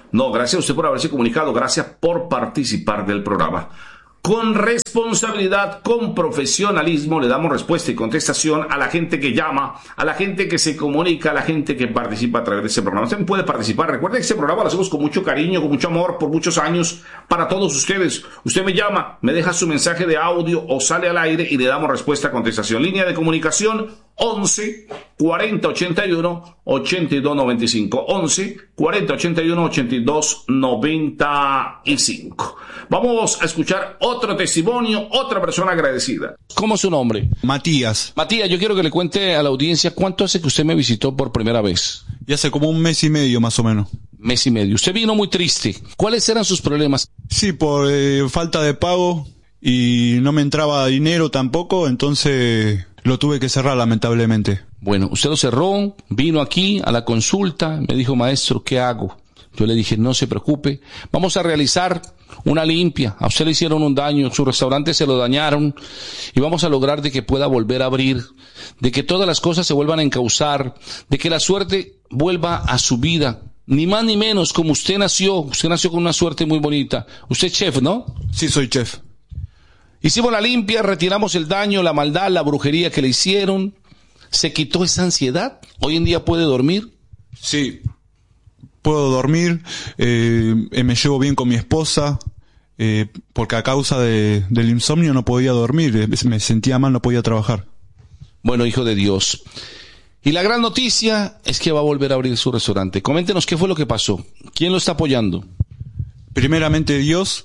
Speaker 2: No, gracias a usted por haberse comunicado, gracias por participar del programa. Con responsabilidad, con profesionalismo, le damos respuesta y contestación a la gente que llama, a la gente que se comunica, a la gente que participa a través de este programa. Usted puede participar. Recuerden que este programa lo hacemos con mucho cariño, con mucho amor, por muchos años, para todos ustedes. Usted me llama, me deja su mensaje de audio o sale al aire y le damos respuesta a contestación. Línea de comunicación once cuarenta ochenta y uno ochenta y dos noventa y cinco. once cuarenta ochenta y uno ochenta y dos noventa y cinco. Vamos a escuchar otro testimonio, otra persona agradecida. ¿Cómo es su nombre?
Speaker 8: Matías.
Speaker 2: Matías, yo quiero que le cuente a la audiencia cuánto hace que usted me visitó por primera vez.
Speaker 8: Ya hace como un mes y medio más o menos.
Speaker 2: Mes y medio. Usted vino muy triste. ¿Cuáles eran sus problemas?
Speaker 8: Sí, por eh, falta de pago y no me entraba dinero tampoco, entonces lo tuve que cerrar lamentablemente.
Speaker 2: Bueno, usted lo cerró, vino aquí a la consulta, me dijo, maestro, ¿qué hago? Yo le dije, no se preocupe, vamos a realizar una limpia. A usted le hicieron un daño, su restaurante se lo dañaron y vamos a lograr de que pueda volver a abrir, de que todas las cosas se vuelvan a encauzar, de que la suerte vuelva a su vida. Ni más ni menos, como usted nació, usted nació con una suerte muy bonita. Usted es chef, ¿no?
Speaker 8: Sí, soy chef.
Speaker 2: Hicimos la limpia, retiramos el daño, la maldad, la brujería que le hicieron. ¿Se quitó esa ansiedad? ¿Hoy en día puede dormir?
Speaker 8: Sí. Puedo dormir, eh, me llevo bien con mi esposa, eh, porque a causa de, del insomnio no podía dormir, me sentía mal, no podía trabajar.
Speaker 2: Bueno, hijo de Dios. Y la gran noticia es que va a volver a abrir su restaurante. Coméntenos qué fue lo que pasó. ¿Quién lo está apoyando?
Speaker 8: Primeramente Dios,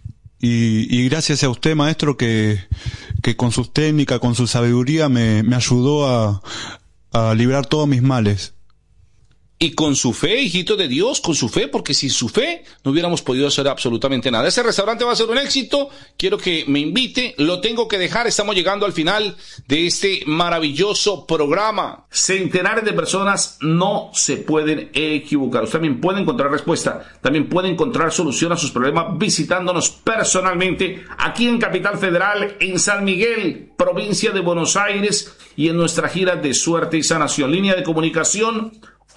Speaker 8: y, y gracias a usted, maestro, que, que con sus técnicas, con su sabiduría me, me ayudó a, a librar todos mis males.
Speaker 2: Y con su fe, hijito de Dios, con su fe, porque sin su fe no hubiéramos podido hacer absolutamente nada. Ese restaurante va a ser un éxito, quiero que me invite, lo tengo que dejar, estamos llegando al final de este maravilloso programa. Centenares de personas no se pueden equivocar. Usted también puede encontrar respuesta, también puede encontrar solución a sus problemas visitándonos personalmente aquí en Capital Federal, en San Miguel, provincia de Buenos Aires, y en nuestra gira de suerte y sanación. Línea de comunicación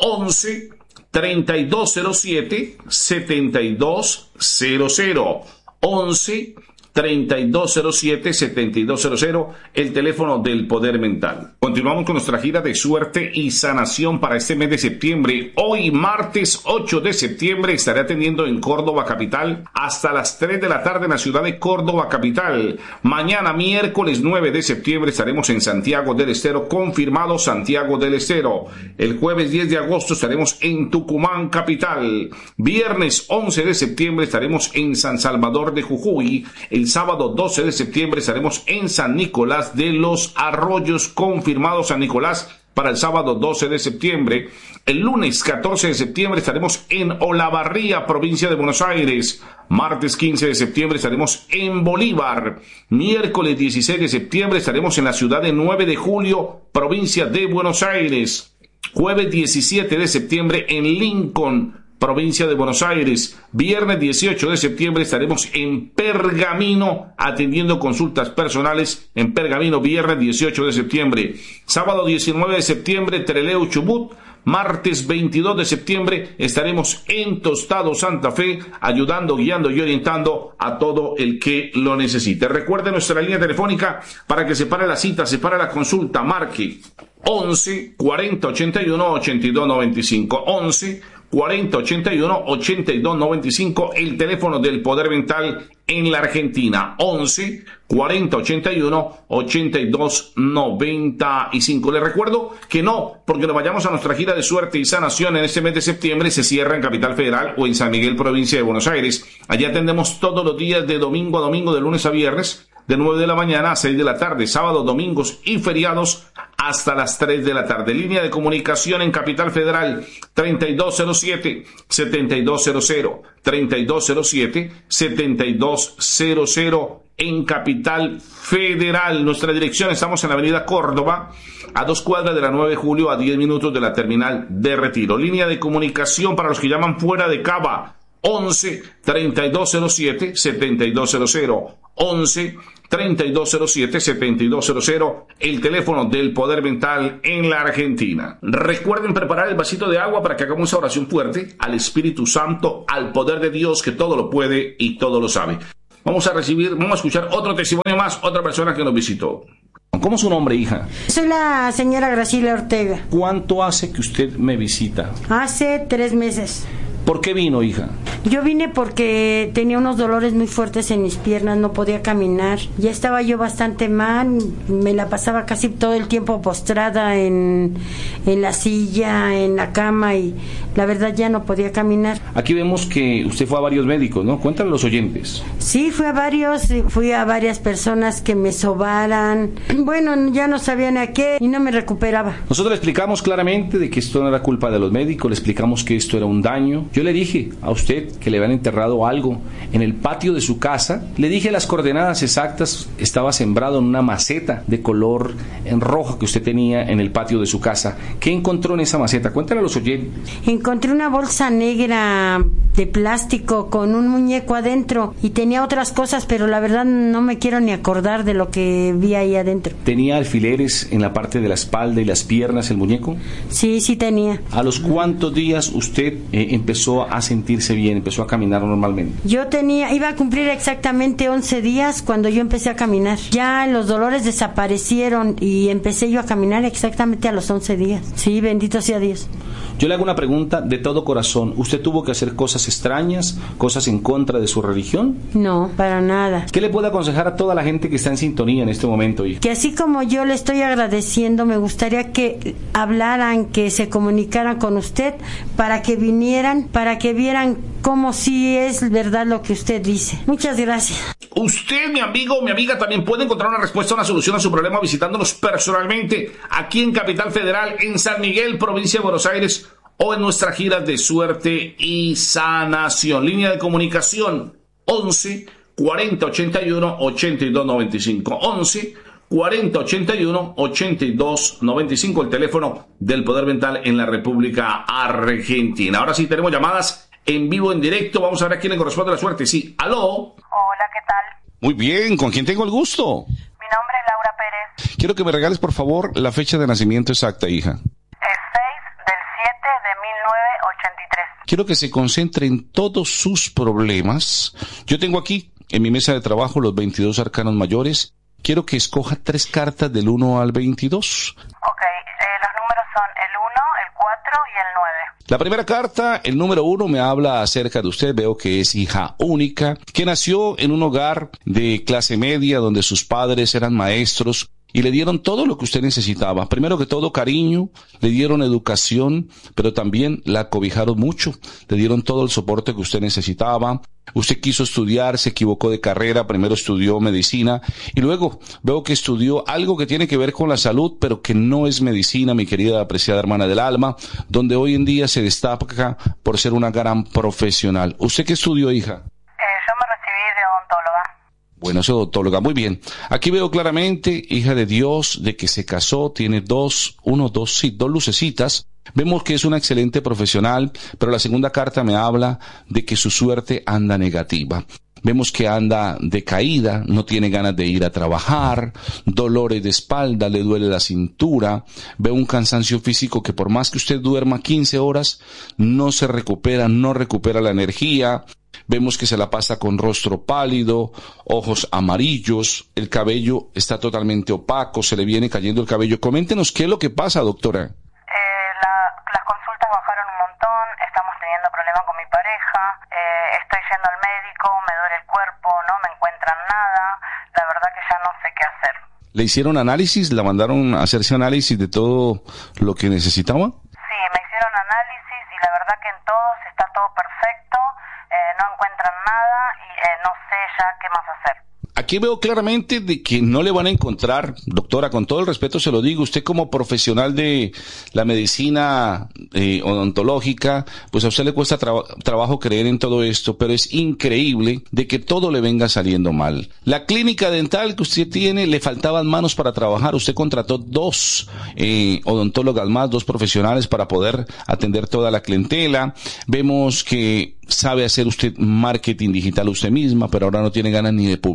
Speaker 2: once treinta y dos cero siete setenta y dos cero cero. once treinta y dos cero siete setenta y dos cero cero, el teléfono del Poder Mental. Continuamos con nuestra gira de suerte y sanación para este mes de septiembre. Hoy, martes ocho de septiembre, estaré atendiendo en Córdoba Capital hasta las tres de la tarde en la ciudad de Córdoba Capital. Mañana, miércoles nueve de septiembre, estaremos en Santiago del Estero, confirmado Santiago del Estero. El jueves diez de agosto estaremos en Tucumán Capital. Viernes once de septiembre estaremos en San Salvador de Jujuy. El sábado doce de septiembre estaremos en San Nicolás de los Arroyos, confirmado San Nicolás para el sábado doce de septiembre. El lunes catorce de septiembre estaremos en Olavarría, provincia de Buenos Aires. Martes quince de septiembre estaremos en Bolívar. Miércoles dieciséis de septiembre estaremos en la ciudad de nueve de julio, provincia de Buenos Aires. Jueves diecisiete de septiembre en Lincoln, provincia de Buenos Aires. Viernes dieciocho de septiembre estaremos en Pergamino atendiendo consultas personales en Pergamino, viernes dieciocho de septiembre. Sábado diecinueve de septiembre, Trelew, Chubut. Martes veintidós de septiembre estaremos en Tostado, Santa Fe, ayudando, guiando y orientando a todo el que lo necesite. Recuerde nuestra línea telefónica para que separe la cita, separe la consulta, marque once cuarenta ochenta y uno ochenta y dos noventa y cinco. once cuarenta ochenta y uno ochenta y dos noventa y cinco, el teléfono del Poder Mental en la Argentina. once cuarenta ochenta y uno ochenta y dos noventa y cinco. Les recuerdo que no, porque nos vayamos a nuestra gira de suerte y sanación en este mes de septiembre, se cierra en Capital Federal o en San Miguel, provincia de Buenos Aires. Allí atendemos todos los días de domingo a domingo, de lunes a viernes, de nueve de la mañana a seis de la tarde, sábados, domingos y feriados hasta las tres de la tarde. Línea de comunicación en Capital Federal treinta y dos cero siete setenta y dos cero cero, treinta y dos cero siete setenta y dos cero cero en Capital Federal. Nuestra dirección, estamos en la avenida Córdoba, a dos cuadras de la nueve de julio, a diez minutos de la terminal de Retiro. Línea de comunicación para los que llaman fuera de Cava, once treinta y dos cero siete setenta y dos cero cero. once, treinta y dos cero siete, setenta y dos cero cero, el teléfono del Poder Mental en la Argentina. Recuerden preparar el vasito de agua para que hagamos esa oración fuerte al Espíritu Santo, al poder de Dios que todo lo puede y todo lo sabe. Vamos a recibir, vamos a escuchar otro testimonio más, otra persona que nos visitó. ¿Cómo es su nombre, hija?
Speaker 9: Soy la señora Graciela Ortega.
Speaker 2: ¿Cuánto hace que usted me visita?
Speaker 9: Hace tres meses.
Speaker 2: ¿Por qué vino, hija?
Speaker 9: Yo vine porque tenía unos dolores muy fuertes en mis piernas, no podía caminar. Ya estaba yo bastante mal, me la pasaba casi todo el tiempo postrada en, en la silla, en la cama, y la verdad ya no podía caminar.
Speaker 2: Aquí vemos que usted fue a varios médicos, ¿no? Cuéntale a los oyentes.
Speaker 9: Sí, fui a varios, fui a varias personas que me sobaran. Bueno, ya no sabían a qué y no me recuperaba.
Speaker 2: Nosotros le explicamos claramente de que esto no era culpa de los médicos, le explicamos que esto era un daño. Yo le dije a usted que le habían enterrado algo en el patio de su casa. Le dije las coordenadas exactas. Estaba sembrado en una maceta de color en rojo que usted tenía en el patio de su casa. ¿Qué encontró en esa maceta? Cuéntale a los oyentes.
Speaker 9: Encontré una bolsa negra de plástico con un muñeco adentro y tenía otras cosas, pero la verdad no me quiero ni acordar de lo que vi ahí adentro.
Speaker 2: ¿Tenía alfileres en la parte de la espalda y las piernas el muñeco?
Speaker 9: Sí, sí tenía.
Speaker 2: ¿A los cuántos días usted eh, empezó a sentirse bien, empezó a caminar normalmente?
Speaker 9: Yo tenía, iba a cumplir exactamente once días cuando yo empecé a caminar. Ya los dolores desaparecieron y empecé yo a caminar exactamente a los once días. Sí, bendito sea Dios.
Speaker 2: Yo le hago una pregunta de todo corazón. ¿Usted tuvo que hacer cosas extrañas, cosas en contra de su religión?
Speaker 9: No, para nada.
Speaker 2: ¿Qué le puede aconsejar a toda la gente que está en sintonía en este momento, hija?
Speaker 9: Que así como yo le estoy agradeciendo, me gustaría que hablaran, que se comunicaran con usted para que vinieran, para que vieran cómo sí es verdad lo que usted dice. Muchas gracias.
Speaker 2: Usted, mi amigo o mi amiga, también puede encontrar una respuesta, una solución a su problema visitándonos personalmente aquí en Capital Federal, en San Miguel, provincia de Buenos Aires, o en nuestra gira de suerte y sanación. Línea de comunicación once, cuarenta, ochenta y uno, ochenta y dos noventa y cinco. once, cuarenta, ochenta y uno, ochenta y dos noventa y cinco, el teléfono del Poder Mental en la República Argentina. Ahora sí tenemos llamadas en vivo, en directo. Vamos a ver a quién le corresponde la suerte. Sí, aló.
Speaker 1: Hola, ¿qué tal?
Speaker 2: Muy bien, ¿con quién tengo el gusto?
Speaker 1: Mi nombre es Laura Pérez.
Speaker 2: Quiero que me regales, por favor, la fecha de nacimiento exacta, hija.
Speaker 1: De mil novecientos ochenta y tres.
Speaker 2: Quiero que se concentre en todos sus problemas. Yo tengo aquí, en mi mesa de trabajo, los veintidós arcanos mayores. Quiero que escoja tres cartas del uno al veintidós.
Speaker 1: Ok, eh, los números son el uno, el cuatro y el nueve.
Speaker 2: La primera carta, el número uno, me habla acerca de usted. Veo que es hija única, que nació en un hogar de clase media donde sus padres eran maestros y le dieron todo lo que usted necesitaba. Primero que todo, cariño, le dieron educación, pero también la cobijaron mucho. Le dieron todo el soporte que usted necesitaba. Usted quiso estudiar, se equivocó de carrera, primero estudió medicina y luego veo que estudió algo que tiene que ver con la salud, pero que no es medicina, mi querida apreciada hermana del alma, donde hoy en día se destaca por ser una gran profesional. ¿Usted qué estudió, hija?
Speaker 1: Eh, yo me recibí de odontóloga.
Speaker 2: Bueno, soy odontóloga, muy bien. Aquí veo claramente, hija de Dios, de que se casó, tiene dos, uno, dos, sí, dos lucecitas. Vemos que es una excelente profesional, pero la segunda carta me habla de que su suerte anda negativa. Vemos que anda decaída, no tiene ganas de ir a trabajar, dolores de espalda, le duele la cintura, veo un cansancio físico que por más que usted duerma quince horas, no se recupera, no recupera la energía. Vemos que se la pasa con rostro pálido, ojos amarillos, el cabello está totalmente opaco, se le viene cayendo el cabello. Coméntenos qué es lo que pasa, doctora.
Speaker 1: Las consultas bajaron un montón, estamos teniendo problemas con mi pareja, eh, estoy yendo al médico, me duele el cuerpo, no me encuentran nada, la verdad que ya no sé qué hacer.
Speaker 2: ¿Le hicieron análisis? ¿La mandaron a hacerse análisis de todo lo que necesitaba?
Speaker 1: Sí, me hicieron análisis y la verdad que en todos está todo perfecto, eh, no encuentran nada y eh, no sé ya qué más hacer.
Speaker 2: Aquí veo claramente de que no le van a encontrar, doctora, con todo el respeto se lo digo, usted como profesional de la medicina eh, odontológica, pues a usted le cuesta tra- trabajo creer en todo esto, pero es increíble de que todo le venga saliendo mal. La clínica dental que usted tiene, le faltaban manos para trabajar, usted contrató dos eh, odontólogas más, dos profesionales para poder atender toda la clientela. Vemos que sabe hacer usted marketing digital usted misma, pero ahora no tiene ganas ni de publicar.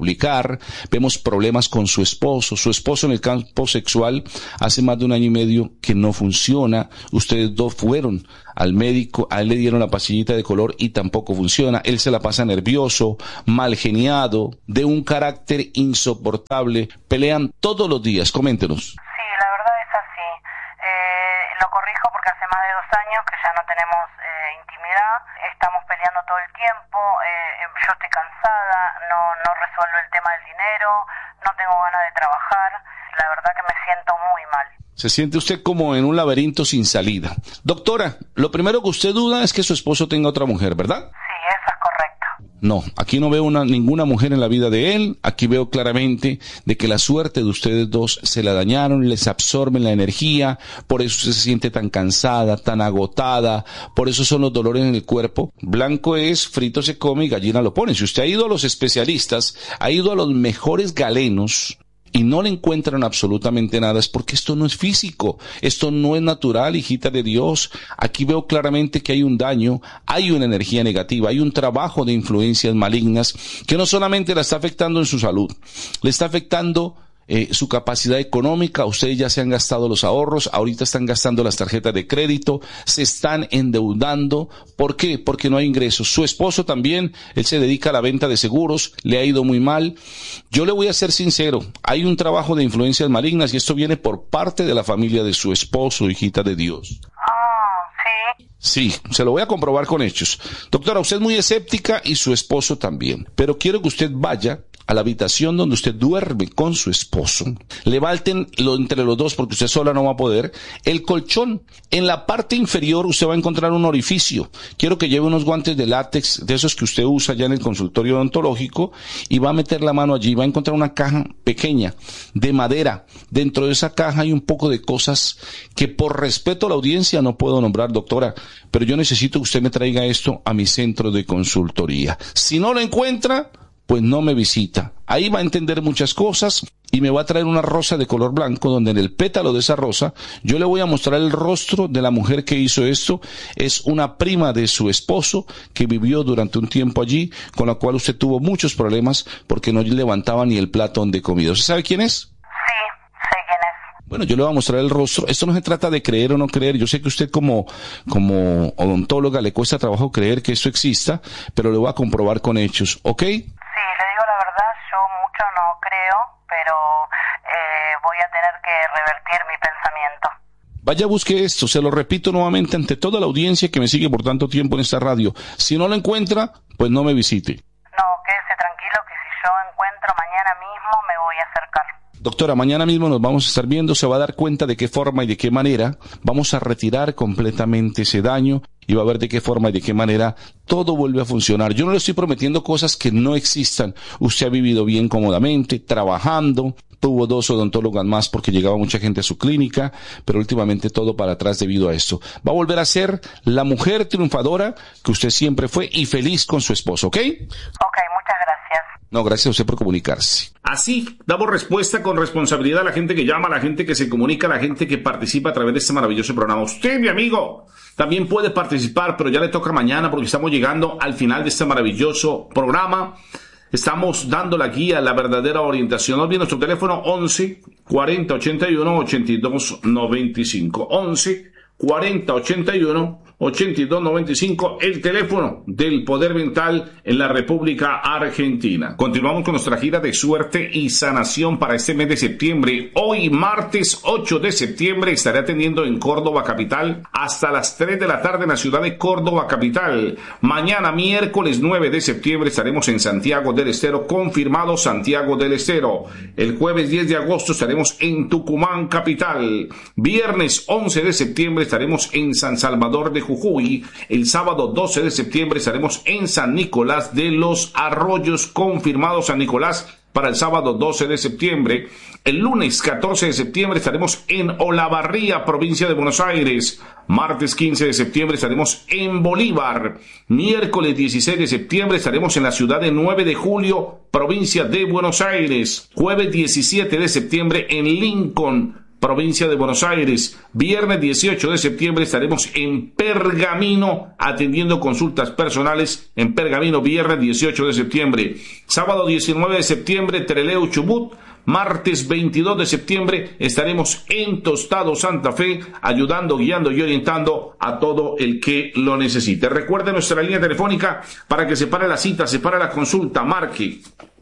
Speaker 2: hogar, vemos problemas con su esposo, su esposo en el campo sexual hace más de un año y medio que no funciona, ustedes dos fueron al médico, a él le dieron la pastillita de color y tampoco funciona, él se la pasa nervioso, mal geniado, de un carácter insoportable, pelean todos los días, coméntenos.
Speaker 1: Sí, la verdad es así, eh, lo corrijo porque hace más de dos años que ya no tenemos eh, intimidad, estamos peleando todo el tiempo, eh, yo estoy cansada, no, no resuelvo el tema del dinero, no tengo ganas de trabajar, la verdad que me siento muy mal.
Speaker 2: Se siente usted como en un laberinto sin salida. Doctora, lo primero que usted duda es que su esposo tenga otra mujer, ¿verdad?
Speaker 1: Sí, eso es correcto.
Speaker 2: No, aquí no veo una, ninguna mujer en la vida de él. Aquí veo claramente de que la suerte de ustedes dos se la dañaron, les absorben la energía, por eso usted se siente tan cansada, tan agotada, por eso son los dolores en el cuerpo. Blanco es, frito se come y gallina lo pone. Si usted ha ido a los especialistas, ha ido a los mejores galenos, y no le encuentran absolutamente nada, es porque esto no es físico, esto no es natural, hijita de Dios. Aquí veo claramente que hay un daño, hay una energía negativa, hay un trabajo de influencias malignas que no solamente la está afectando en su salud, le está afectando Eh, su capacidad económica. Ustedes ya se han gastado los ahorros, ahorita están gastando las tarjetas de crédito, se están endeudando. ¿Por qué? Porque no hay ingresos. Su esposo también, él se dedica a la venta de seguros, le ha ido muy mal. Yo le voy a ser sincero, hay un trabajo de influencias malignas y esto viene por parte de la familia de su esposo, hijita de Dios.
Speaker 1: Ah, sí.
Speaker 2: Sí, se lo voy a comprobar con hechos. Doctora, usted es muy escéptica y su esposo también, pero quiero que usted vaya a la habitación donde usted duerme con su esposo, levanten lo entre los dos porque usted sola no va a poder, el colchón, en la parte inferior usted va a encontrar un orificio, quiero que lleve unos guantes de látex, de esos que usted usa ya en el consultorio odontológico, y va a meter la mano allí, va a encontrar una caja pequeña, de madera, dentro de esa caja hay un poco de cosas que por respeto a la audiencia no puedo nombrar, doctora, pero yo necesito que usted me traiga esto a mi centro de consultoría, si no lo encuentra, pues no me visita. Ahí va a entender muchas cosas y me va a traer una rosa de color blanco donde en el pétalo de esa rosa yo le voy a mostrar el rostro de la mujer que hizo esto. Es una prima de su esposo que vivió durante un tiempo allí, con la cual usted tuvo muchos problemas porque no levantaba ni el plato donde comía. ¿Usted sabe quién es?
Speaker 1: Sí, sé quién es.
Speaker 2: Bueno, yo le voy a mostrar el rostro. Esto no se trata de creer o no creer. Yo sé que usted como, como odontóloga le cuesta trabajo creer que esto exista, pero lo voy a comprobar con hechos, ¿ok?
Speaker 1: Mucho no creo, pero eh, voy a tener que revertir mi pensamiento.
Speaker 2: Vaya, busque esto, se lo repito nuevamente ante toda la audiencia que me sigue por tanto tiempo en esta radio. Si no lo encuentra, pues no me visite.
Speaker 1: No, quédese tranquilo que si yo encuentro mañana mismo me voy a acercar.
Speaker 2: Doctora, mañana mismo nos vamos a estar viendo, se va a dar cuenta de qué forma y de qué manera vamos a retirar completamente ese daño y va a ver de qué forma y de qué manera todo vuelve a funcionar. Yo no le estoy prometiendo cosas que no existan. Usted ha vivido bien cómodamente, trabajando, tuvo dos odontólogas más porque llegaba mucha gente a su clínica, pero últimamente todo para atrás debido a esto. Va a volver a ser la mujer triunfadora que usted siempre fue y feliz con su esposo, ¿ok?
Speaker 1: Ok, muchas gracias.
Speaker 2: No, gracias a usted por comunicarse. Así damos respuesta con responsabilidad a la gente que llama, a la gente que se comunica, a la gente que participa a través de este maravilloso programa. Usted, mi amigo, también puede participar, pero ya le toca mañana porque estamos llegando al final de este maravilloso programa. Estamos dando la guía, la verdadera orientación. No olviden nuestro teléfono once cuarenta ochenta y uno ochenta y dos noventa y cinco. once cuarenta ochenta y uno ochenta y dos noventa y cinco, el teléfono del Poder Mental en la República Argentina. Continuamos con nuestra gira de suerte y sanación para este mes de septiembre. Hoy, martes ocho de septiembre, estaré atendiendo en Córdoba Capital hasta las tres de la tarde en la ciudad de Córdoba Capital. Mañana, miércoles nueve de septiembre, estaremos en Santiago del Estero, confirmado Santiago del Estero. El jueves diez de agosto estaremos en Tucumán Capital. Viernes once de septiembre estaremos en San Salvador de Jujuy. El sábado doce de septiembre estaremos en San Nicolás de los Arroyos, confirmado San Nicolás para el sábado doce de septiembre. El lunes catorce de septiembre estaremos en Olavarría, provincia de Buenos Aires. Martes quince de septiembre estaremos en Bolívar. Miércoles dieciséis de septiembre estaremos en la ciudad de nueve de julio, provincia de Buenos Aires. Jueves diecisiete de septiembre en Lincoln, provincia de Buenos Aires. Viernes dieciocho de septiembre estaremos en Pergamino atendiendo consultas personales en Pergamino, viernes dieciocho de septiembre. Sábado diecinueve de septiembre, Trelew, Chubut. Martes veintidós de septiembre estaremos en Tostado, Santa Fe, ayudando, guiando y orientando a todo el que lo necesite. Recuerde nuestra línea telefónica para que separe la cita, separe la consulta, marque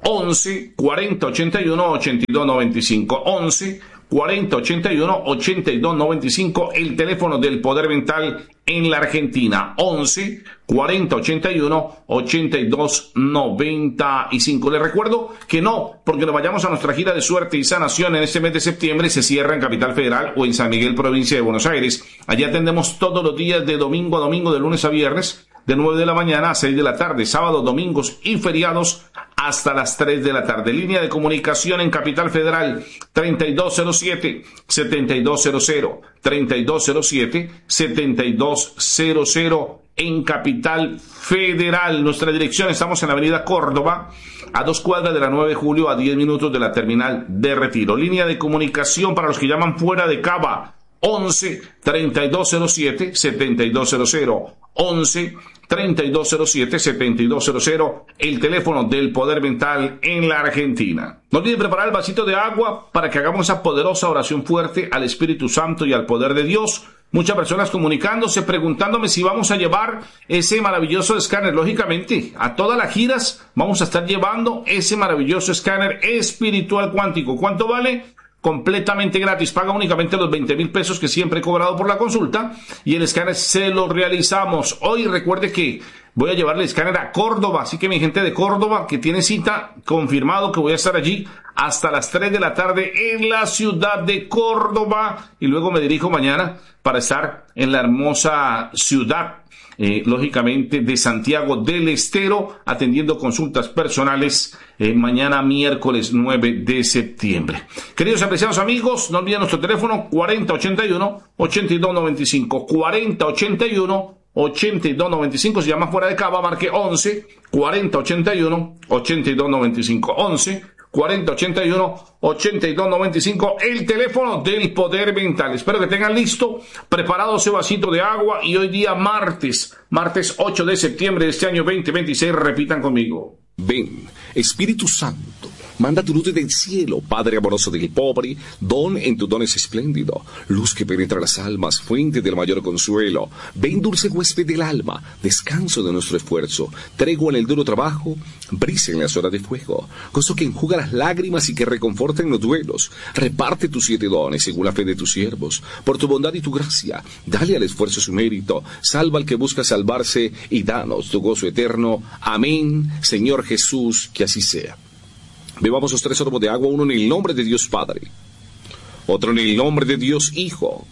Speaker 2: once cuarenta ochenta y uno ochenta y dos noventa y cinco, once cuarenta ochenta y uno ochenta y dos noventa y cinco, el teléfono del Poder Mental en la Argentina, once cuarenta ochenta y uno ochenta y dos noventa y cinco. Les recuerdo que no, porque nos vayamos a nuestra gira de suerte y sanación en este mes de septiembre, se cierra en Capital Federal o en San Miguel, provincia de Buenos Aires. Allí atendemos todos los días de domingo a domingo, de lunes a viernes, de nueve de la mañana a seis de la tarde, sábados, domingos y feriados hasta las tres de la tarde. Línea de comunicación en Capital Federal, treinta y dos cero siete, setenta y dos cero cero, treinta y dos cero siete, setenta y dos cero cero en Capital Federal. Nuestra dirección, estamos en la avenida Córdoba, a dos cuadras de la nueve de julio, a diez minutos de la terminal de Retiro. Línea de comunicación para los que llaman fuera de Cava, once treinta y dos cero siete, setenta y dos cero cero, once treinta y dos cero siete, setenta y dos cero cero, el teléfono del Poder Mental en la Argentina. No olviden preparar el vasito de agua para que hagamos esa poderosa oración fuerte al Espíritu Santo y al poder de Dios. Muchas personas comunicándose, preguntándome si vamos a llevar ese maravilloso escáner. Lógicamente, a todas las giras vamos a estar llevando ese maravilloso escáner espiritual cuántico. ¿Cuánto vale? Completamente gratis, paga únicamente los veinte mil pesos que siempre he cobrado por la consulta y el escáner se lo realizamos. Hoy recuerde que voy a llevar el escáner a Córdoba, así que mi gente de Córdoba que tiene cita, confirmado que voy a estar allí hasta las tres de la tarde en la ciudad de Córdoba y luego me dirijo mañana para estar en la hermosa ciudad Eh, lógicamente de Santiago del Estero, atendiendo consultas personales eh, mañana miércoles nueve de septiembre. Queridos apreciados amigos, no olviden nuestro teléfono cuarenta ochenta y uno ochenta y dos noventa y cinco, cuarenta ochenta y uno ochenta y dos noventa y cinco. Si llama fuera de Cava, marque once cuarenta ochenta y uno ochenta y dos noventa y cinco, once cuarenta ochenta y uno ochenta y dos noventa y cinco, el teléfono del Poder Mental. Espero que tengan listo, preparado ese vasito de agua y hoy día martes, martes ocho de septiembre de este año veinte veintiséis, repitan conmigo.
Speaker 10: Ven, Espíritu Santo, manda tu luz desde el cielo, Padre amoroso del pobre, don en tu don es espléndido, luz que penetra las almas, fuente del mayor consuelo. Ven, dulce huésped del alma, descanso de nuestro esfuerzo, tregua en el duro trabajo, brisa en las horas de fuego, gozo que enjuga las lágrimas y que reconforta en los duelos. Reparte tus siete dones según la fe de tus siervos, por tu bondad y tu gracia, dale al esfuerzo su mérito, salva al que busca salvarse y danos tu gozo eterno. Amén, Señor Jesús, que así sea. Bebamos los tres sorbos de agua, uno en el nombre de Dios Padre, otro en el nombre de Dios Hijo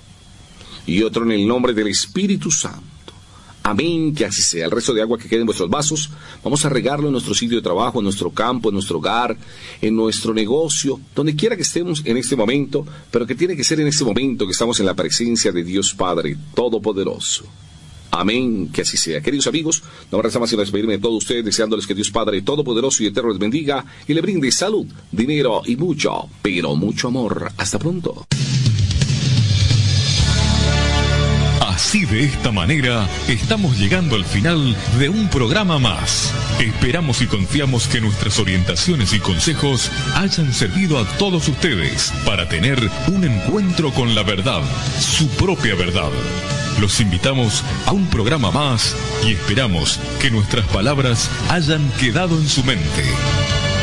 Speaker 10: y otro en el nombre del Espíritu Santo. Amén, que así sea. El resto de agua que quede en vuestros vasos, vamos a regarlo en nuestro sitio de trabajo, en nuestro campo, en nuestro hogar, en nuestro negocio, donde quiera que estemos en este momento, pero que tiene que ser en este momento que estamos en la presencia de Dios Padre Todopoderoso. Amén, que así sea. Queridos amigos, no me resta más sino despedirme de todos ustedes, deseándoles que Dios Padre Todopoderoso y Eterno les bendiga y le brinde salud, dinero y mucho, pero mucho amor. Hasta pronto.
Speaker 11: Así, de esta manera, estamos llegando al final de un programa más. Esperamos y confiamos que nuestras orientaciones y consejos hayan servido a todos ustedes para tener un encuentro con la verdad, su propia verdad. Los invitamos a un programa más y esperamos que nuestras palabras hayan quedado en su mente.